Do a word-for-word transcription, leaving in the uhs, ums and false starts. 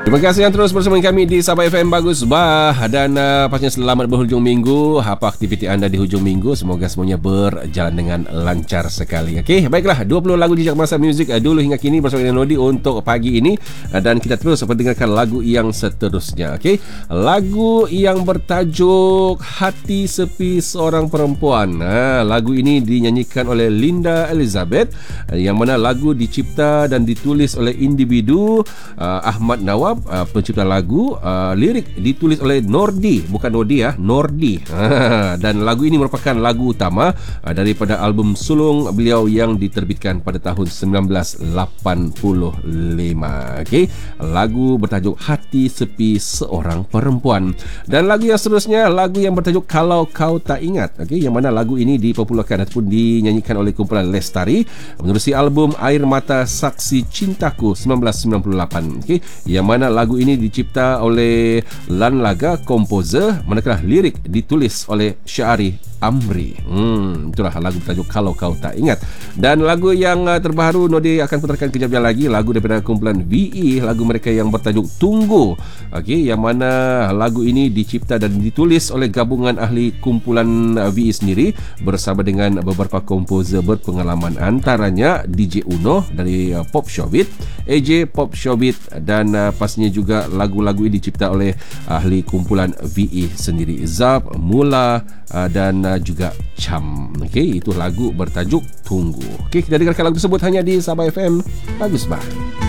Terima kasih yang terus bersama kami di Sabah F M. Bagus bah. Dan uh, pastinya selamat berhujung minggu. Apa aktiviti anda di hujung minggu? Semoga semuanya berjalan dengan lancar sekali. Okey, baiklah, dua puluh lagu jejak masa muzik uh, dulu hingga kini bersama dengan Nodi untuk pagi ini, uh, dan kita terus mendengarkan lagu yang seterusnya. Okey, lagu yang bertajuk Hati Sepi Seorang Perempuan. uh, Lagu ini dinyanyikan oleh Linda Elizabeth, uh, yang mana lagu dicipta dan ditulis oleh individu uh, Ahmad Nawab, uh, pencipta lagu. uh, Lirik ditulis oleh Nordi, bukan Nodi ya, Nordi. Dan lagu ini merupakan lagu utama uh, daripada album sulung beliau yang diterbitkan pada tahun sembilan belas lapan puluh lima. Okey, lagu bertajuk Hati Sepi Seorang Perempuan. Dan lagu yang seterusnya, lagu yang bertajuk Kalau Kau Tak Ingat. Okey, yang mana lagu ini dipopularkan ataupun dinyanyikan oleh kumpulan Lestari menerusi album Air Mata Saksi Cintaku sembilan belas sembilan puluh lapan. Okey, yang mana lagu ini dicipta oleh Lan Laga, komposer, manakala lirik ditulis oleh Syahari Amri. Hmm, itulah lagu bertajuk Kalau Kau Tak Ingat. Dan lagu yang uh, terbaru Nodi akan putarkan kejap lagi, lagu daripada kumpulan V E, lagu mereka yang bertajuk Tunggu. Okey, yang mana lagu ini dicipta dan ditulis oleh gabungan ahli kumpulan uh, V E sendiri bersama dengan beberapa komposer berpengalaman, antaranya D J Uno dari uh, Pop Showbiz, A J Pop Showbiz, dan uh, pastinya juga lagu-lagu ini dicipta oleh ahli kumpulan V E sendiri, Zab, Mula, uh, dan uh, juga Cham. Okey, itu lagu bertajuk Tunggu. Okey, kita dengarkan lagu tersebut hanya di Sabah F M. Bagus bah.